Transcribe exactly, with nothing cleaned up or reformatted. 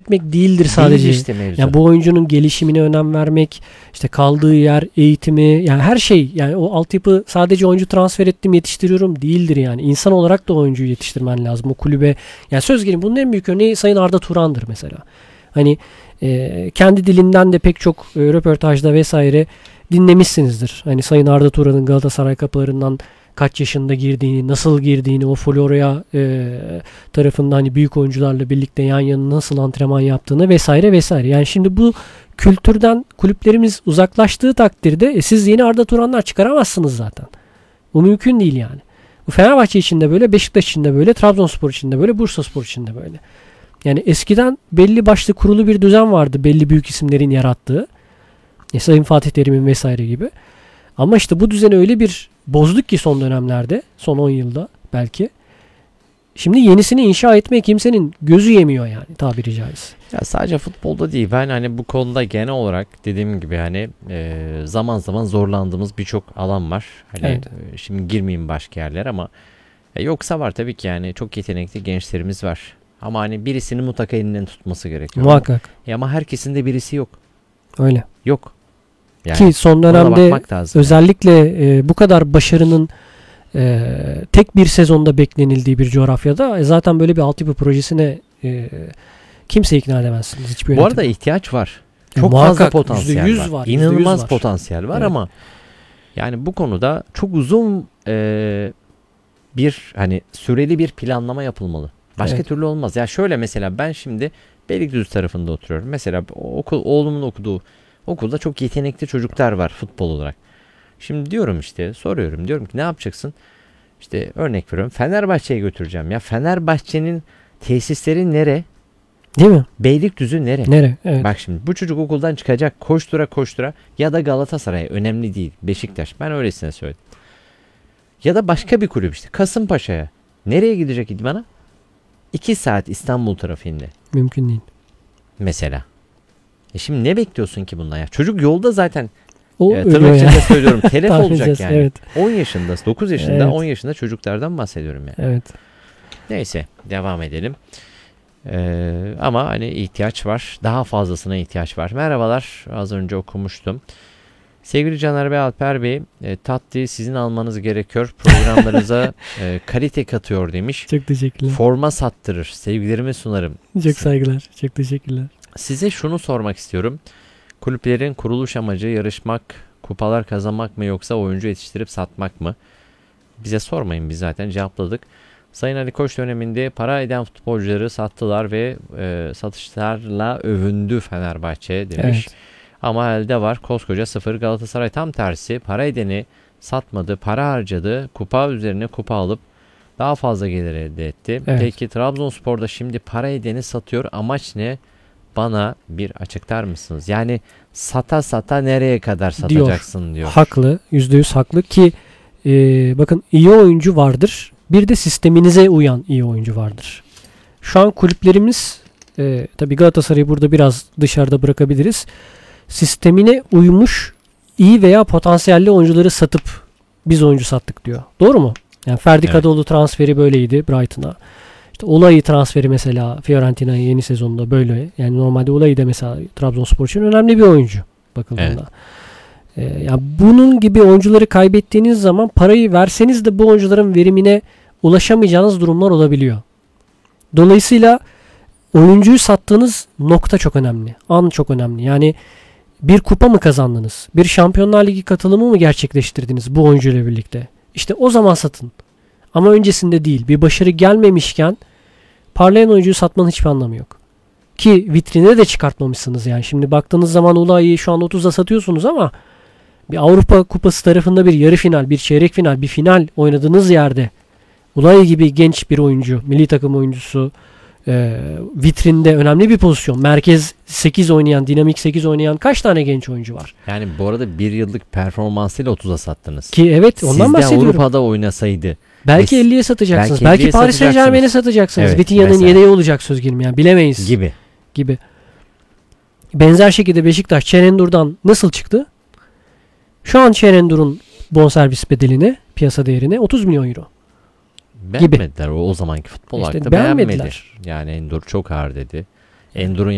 etmek değildir sadece. Değil işte mevzu. Yani bu oyuncunun gelişimine önem vermek, işte kaldığı yer, eğitimi, yani her şey. Yani o altyapı sadece oyuncu transfer ettim, yetiştiriyorum değildir yani. İnsan olarak da oyuncuyu yetiştirmen lazım o kulübe. Yani söz gelimi bunun en büyük örneği Sayın Arda Turan'dır mesela. Hani e, kendi dilinden de pek çok e, röportajda vesaire dinlemişsinizdir. Hani Sayın Arda Turan'ın Galatasaray kapılarından kaç yaşında girdiğini, nasıl girdiğini, o Florya e, tarafından hani büyük oyuncularla birlikte yan yana nasıl antrenman yaptığını vesaire vesaire. Yani şimdi bu kültürden kulüplerimiz uzaklaştığı takdirde e, siz yeni Arda Turanlar çıkaramazsınız zaten. Bu mümkün değil yani. Bu Fenerbahçe için de böyle, Beşiktaş için de böyle, Trabzonspor için de böyle, Bursaspor için de böyle. Yani eskiden belli başlı kurulu bir düzen vardı, belli büyük isimlerin yarattığı. E, Sayın Fatih Terim'in vesaire gibi. Ama işte bu düzeni öyle bir bozduk ki son dönemlerde, son on yılda belki. Şimdi yenisini inşa etmeye kimsenin gözü yemiyor yani, tabiri caizse. Ya sadece futbolda değil, ben hani bu konuda genel olarak dediğim gibi hani e, zaman zaman zorlandığımız birçok alan var. Hani Evet. e, şimdi girmeyeyim başka yerler ama e, yoksa var tabii ki, yani çok yetenekli gençlerimiz var. Ama hani birisinin mutlaka elinden tutması gerekiyor. Muhakkak. Ama, ama herkesin de birisi yok. Öyle. Yok. Yani Ki son dönemde özellikle e, bu kadar başarının e, tek bir sezonda beklenildiği bir coğrafyada e, zaten böyle bir altyapı projesine e, kimse ikna edemezsiniz. Hiçbir bu arada ihtiyaç var. Ya çok muhakkak, fazla potansiyel yüzde yüz var. var. yüzde yüz İnanılmaz var. potansiyel var Evet. ama yani bu konuda çok uzun e, bir hani süreli bir planlama yapılmalı. Başka Evet. türlü olmaz. Ya şöyle, mesela ben şimdi Beylikdüzü tarafında oturuyorum. Mesela okul, oğlumun okuduğu okulda çok yetenekli çocuklar var futbol olarak. Şimdi diyorum, işte soruyorum, diyorum ki ne yapacaksın? İşte örnek veriyorum, Fenerbahçe'ye götüreceğim. Ya Fenerbahçe'nin tesisleri nere? Değil mi? Beylikdüzü nere? Nere? Evet. Bak şimdi bu çocuk okuldan çıkacak koştura koştura, ya da Galatasaray, önemli değil, Beşiktaş, ben öylesine söyledim. Ya da başka bir kulüp, işte Kasımpaşa'ya. Nereye gidecek idmana? iki saat İstanbul trafiğinde. Mümkün değil. Mesela. E şimdi ne bekliyorsun ki bundan ya? Çocuk yolda zaten O e, ölüyor tırnak içinde yani. söylüyorum telef Tahmin olacak edeceğiz, yani. evet. on yaşında, dokuz yaşında, Evet. on yaşında çocuklardan bahsediyorum yani. Evet. Neyse, devam edelim. Ee, ama hani ihtiyaç var. Daha fazlasına ihtiyaç var. Merhabalar. Az önce okumuştum. Sevgili Caner Bey, Alper Bey, e, tatlıyı sizin almanız gerekiyor. Programlarınıza e, kalite katıyor demiş. Çok teşekkürler. Forma sattırır. Sevgilerimi sunarım. Çok saygılar. Çok teşekkürler. Size şunu sormak istiyorum. Kulüplerin kuruluş amacı yarışmak, kupalar kazanmak mı, yoksa oyuncu yetiştirip satmak mı? Bize sormayın, biz zaten cevapladık. Sayın Ali Koç döneminde para eden futbolcuları sattılar ve e, satışlarla övündü Fenerbahçe demiş. Evet. Ama elde var koskoca sıfır. Galatasaray tam tersi, para edeni satmadı, para harcadı, kupa üzerine kupa alıp daha fazla gelir elde etti. Evet. Peki Trabzonspor'da şimdi para edeni satıyor, amaç ne? Bana bir açıklar mısınız? Yani sata sata nereye kadar satacaksın diyor. diyor. Haklı. yüzde yüz haklı ki e, bakın, iyi oyuncu vardır. Bir de sisteminize uyan iyi oyuncu vardır. Şu an kulüplerimiz e, tabii Galatasaray'ı burada biraz dışarıda bırakabiliriz. Sistemine uymuş iyi veya potansiyelli oyuncuları satıp biz oyuncu sattık diyor. Doğru mu? Yani Ferdi Evet. Kadıoğlu transferi böyleydi Brighton'a. İşte Olay transferi mesela Fiorentina'ya yeni sezonda böyle. Yani normalde Olay da mesela Trabzonspor için önemli bir oyuncu bakıldığında. Evet. Ee, yani bunun gibi oyuncuları kaybettiğiniz zaman parayı verseniz de bu oyuncuların verimine ulaşamayacağınız durumlar olabiliyor. Dolayısıyla oyuncuyu sattığınız nokta çok önemli. An çok önemli. Yani bir kupa mı kazandınız? Bir Şampiyonlar Ligi katılımı mı gerçekleştirdiniz bu oyuncuyla birlikte? İşte o zaman satın. Ama öncesinde değil. Bir başarı gelmemişken parlayan oyuncuyu satmanın hiçbir anlamı yok. Ki vitrine de çıkartmamışsınız yani. Şimdi baktığınız zaman Ulay'ı şu an otuz'a satıyorsunuz ama bir Avrupa Kupası tarafında bir yarı final, bir çeyrek final, bir final oynadığınız yerde Ulay gibi genç bir oyuncu, milli takım oyuncusu, e, vitrinde önemli bir pozisyon. Merkez sekiz oynayan, dinamik sekiz oynayan kaç tane genç oyuncu var? Yani bu arada bir yıllık performansıyla otuz'a sattınız. Ki evet, ondan Siz de bahsediyorum. Avrupa'da oynasaydı. Belki Ve elliye satacaksınız. belki Belki Paris Saint Germain'e satacaksınız. Evet, Vitinha'nın mesela. yedeği olacak söz gelimi yani. Bilemeyiz. Gibi. Gibi. Benzer şekilde Beşiktaş Çerendur'dan nasıl çıktı? Şu an Çerendur'un bonservis bedeline, piyasa değerine otuz milyon euro. Beğenmediler o, o zamanki futbol İşte hakkında beğenmediler. beğenmedi. Yani Endur çok ağır dedi. Endur'un